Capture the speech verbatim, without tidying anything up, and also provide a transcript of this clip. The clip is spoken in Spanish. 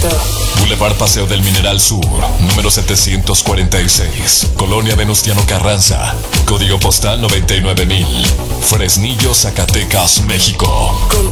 Abierto. Boulevard Paseo del Mineral Sur, número setecientos cuarenta y seis, Colonia Venustiano Carranza, código postal noventa y nueve mil, Fresnillo, Zacatecas, México. Con